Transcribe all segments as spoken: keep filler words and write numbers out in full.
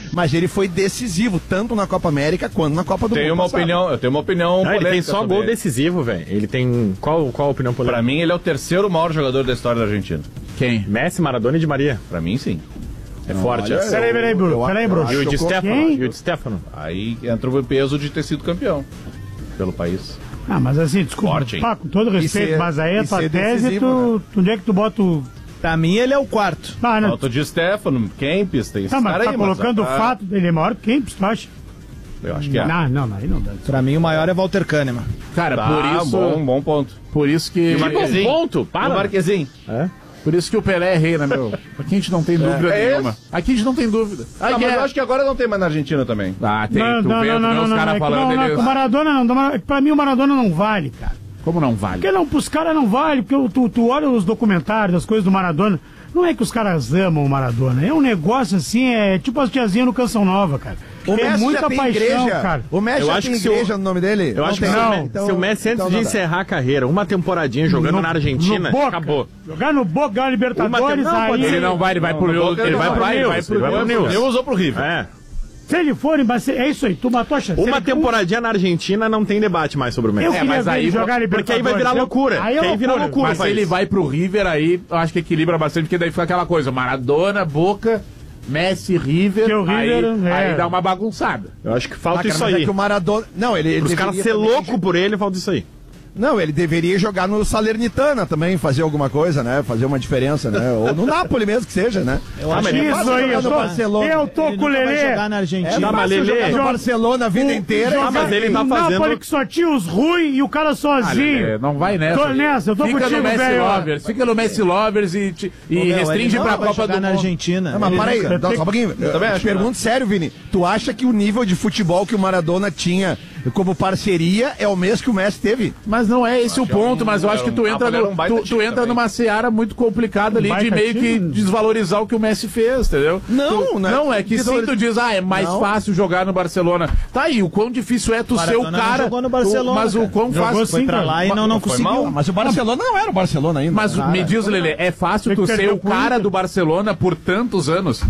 mas ele foi decisivo, tanto na Copa América quanto na Copa do Mundo. Uma opinião, eu tenho uma opinião ah, ele tem só gol ele. decisivo, velho. Ele tem... Qual, qual a opinião polêmica? Pra mim, ele é o terceiro maior jogador da história da Argentina. Quem? Messi, Maradona e Di Maria. Pra mim, sim. É não, forte. Olha, peraí, peraí, Bruno. Peraí, Bruno. E o Di Stefano. E o Di Stefano. Aí entra o peso de ter sido campeão pelo país. Ah, mas assim, desculpa, Forte, pá, com todo respeito, ser, mas aí a tua tese, decisivo, tu, né? tu, onde é que tu bota o... Pra mim, ele é o quarto. Ah, não. Falta o Di Stefano, Kempis, tem esse Tá, mas cara tá aí, colocando mas, o fato dele é maior que Kempis, tu acha? Eu acho que é. Não, não, aí não dá. Pra mim, o maior é Walter Kahneman. Cara, Tá, por isso... bom, bom ponto. Por isso que... o Marquezinho. Um ponto, para. O Marquezinho. É? Por isso que o Pelé é rei, né, meu? Aqui a gente não tem dúvida É nenhuma. isso? Aqui a gente não tem dúvida. Ah, Aqui mas é... eu acho que agora não tem mais na Argentina também. Ah, tem. Não, tu não, vê, não, tu não, vê não, os não, caras é que falando não, não, eles... o Maradona não, não, pra mim o Maradona não vale, cara. Como não vale? Porque não, pros caras não vale, porque tu, tu olha os documentários, as coisas do Maradona, não é que os caras amam o Maradona, é um negócio assim, é tipo as tiazinhas no Canção Nova, cara. O é Messi muita já tem paixão, igreja. cara. O Messi Eu já acho tem que se o- igreja no nome dele? Eu acho que tem. se o, Não. Me- Então- se o Messi, antes então de não dá. encerrar a carreira, uma temporadinha jogando No- na Argentina, no Boca. acabou. Jogar no Boca, ganhar Libertadores, Não, pode aí... ser. Ele não vai, ele vai Não, pro... no Boca Ele ele vai vai pro pro News, News, ele vai pro News. News ou pro River. É. Se ele for, mas é isso aí, tu matou a chance. Uma Ele- temporadinha na Argentina não tem debate mais sobre o Messi. Eu É, queria mas ver aí ele jogar Libertadores. porque aí vai virar Eu- loucura. Aí, Que aí eu vira loucura. Mas se país. ele vai pro River, aí eu acho que equilibra bastante, porque daí fica aquela coisa, Maradona, Boca, Messi, River, Que o River, aí, é. aí dá uma bagunçada. Eu acho que Ah, falta cara, isso mas aí. é que o Maradona... Não, ele, ele Os caras deveria ser também louco por ele, falta isso aí. Não, ele deveria jogar no Salernitana também, fazer alguma coisa, né? Fazer uma diferença, né? Ou no Napoli mesmo que seja, né? Eu Ah, acho mas que ele Isso fácil aí, jogar eu no tô, Barcelona. eu tô ele com o nunca vai Lelê. jogar na Argentina. É Tá, mas fácil Lelê- jogar no joga- Barcelona a vida O- inteira. jogar Ah, mas ele tá em fazendo- Napoli que só tinha os ruins e o cara sozinho. É, não vai nessa. Tô nessa, eu tô fica contigo, no Messi velho. Lovers, fica no Messi Lovers e, te- e Ô, meu, restringe ele pra não vai Copa jogar do na Mundo. Argentina. Não, mas Ele para aí, nunca- dá só um pouquinho. Eu também te acho, pergunto sério, Vini. Tu acha que o nível de futebol que o Maradona tinha como parceria é o mesmo que o Messi teve? Mas não é esse o ponto, mas eu acho que tu era um- entra, era no, um baita tu, tu time entra também. numa seara muito complicada ali de baita meio que time. desvalorizar o que o Messi fez, entendeu? Não, tu, né? não é que sim, Desvaloriz- tu diz, ah, é mais Não. fácil jogar no Barcelona. Tá aí, o quão difícil é tu ser o Maradona não cara. jogou no Barcelona, o- mas o cara. quão Jogou fácil. sim, Foi pra lá e não, não Foi conseguiu. mal? Mas o Barcelona não era o Barcelona ainda. Mas me diz, Lelê, é fácil Tem tu que ser perder o o cara Inter. do Barcelona por tantos anos?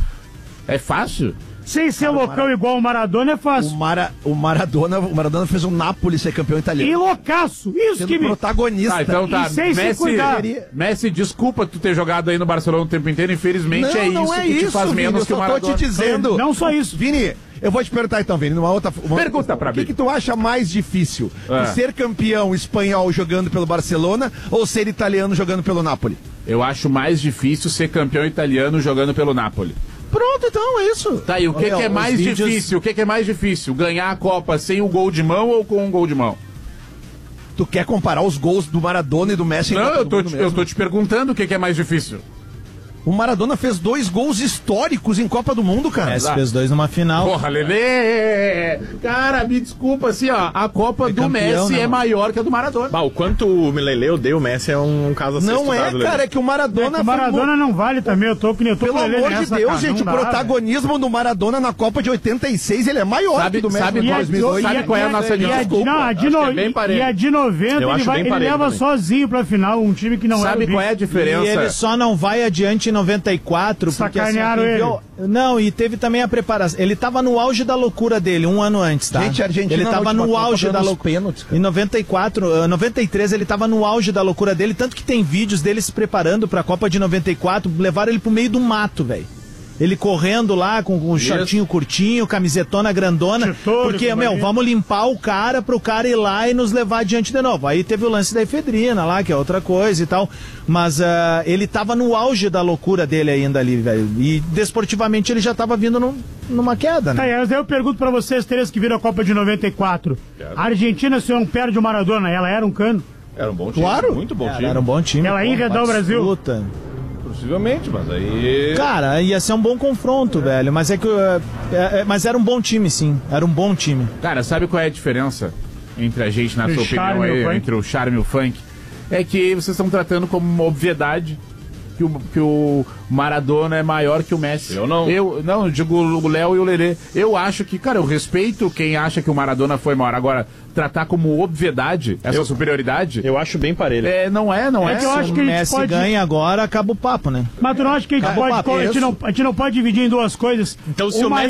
É fácil? Sem ser loucão igual o Maradona é O, fácil. Mara, o, Maradona, o Maradona fez o Napoli ser campeão E italiano. loucaço. Isso Sendo que me... protagonista. Ah, então tá. E sem se Messi, cuidar. Messi, desculpa tu ter jogado aí no Barcelona o tempo inteiro, infelizmente não, é isso não é que isso, te faz Vini, menos eu que o só tô Maradona. te dizendo. Não só isso. Vini, eu vou te perguntar então, Vini, numa outra uma Pergunta outra pra O que, mim. que tu acha mais difícil? É. Tu ser campeão espanhol jogando pelo Barcelona ou ser italiano jogando pelo Napoli? Eu acho mais difícil ser campeão italiano jogando pelo Napoli. Pronto, então, é isso. Tá aí, o que, Ô, meu, que é os mais vídeos- difícil? O que, que é mais difícil? Ganhar a Copa sem o gol de mão ou com um gol de mão? Tu quer comparar os gols do Maradona e do Messi em Não, Copa eu do tô, Mundo te, mesmo? eu tô te perguntando o que, que é mais difícil. O Maradona fez dois gols históricos em Copa do Mundo, cara. Messi fez dois numa final. Porra, Lelê! Cara, me desculpa, assim, ó, a Copa do campeão, Messi né, é mano? maior que a do Maradona. Bah, o quanto o Lele odeia o Messi é um, um caso a ser Não é, estudado, Lelê. cara, é que o É Maradona... que o Maradona não vale também, eu tô, eu tô Pelo com ele amor de nessa, Deus, cara, gente, o não dá, protagonismo do Maradona na Copa de oitenta e seis, ele é maior Sabe- que do Messi sabe em E a, dois e mil e dois, a- sabe qual é a e a- nossa e a- desculpa? não, a de Acho no- que é bem parelho. E a de noventa, Eu ele, acho vai, bem ele parelho leva também. sozinho pra final, um time que não Sabe é o qual é a bicho. E diferença? ele só não vai adiante em noventa e quatro porque assim, Sacanearam quem ele. viu- Não, e teve também a preparação. Ele tava no auge da loucura dele, um ano antes, tá? Gente, a Argentina ele na tava última no Copa auge foi da nos loucura. pênaltis, cara. Em noventa e quatro, eh, noventa e três ele tava no auge da loucura dele, tanto que tem vídeos dele se preparando pra Copa de noventa e quatro, levaram ele pro meio do mato, velho. Ele correndo lá com o shortinho curtinho, camisetona grandona, Titolo, porque, com meu, Maria. vamos limpar o cara pro cara ir lá e nos levar adiante de novo. Aí teve o lance da efedrina lá, que é outra coisa e tal, mas ah, ele tava no auge da loucura dele ainda ali, velho. E desportivamente ele já tava vindo num- numa queda, Tá, né? e aí eu pergunto pra vocês três que viram a Copa de noventa e quatro. A Argentina, se não perde o Maradona, ela era um cano? Era um bom time. Claro. Muito bom Era, time. era um bom time. Ela ia pô, enredar o Brasil. absoluta. Possivelmente, mas aí... Cara, ia ser um bom confronto, velho. Mas é que. eh, é- é- mas era um bom time, sim. Era um bom time. Cara, sabe qual é a diferença entre a gente, na Entre sua o opinião charme e o aí, funk? entre o charme e o funk? É que vocês estão tratando como uma obviedade que o, que o Maradona é maior que o Messi. Eu não. Eu não, eu digo o Léo e o Lelê. Eu acho que, cara, eu respeito quem acha que o Maradona foi maior. Agora, tratar como obviedade essa Eu- superioridade, Eu acho bem parelho. é, não é, não é. É que eu Se acho o que a gente Messi pode- ganha agora, acaba o papo, né? Mas tu não acha que a gente, Acabou o pode, papo, a, gente isso. não, a gente não pode dividir em duas coisas? Então, se o Uma Messi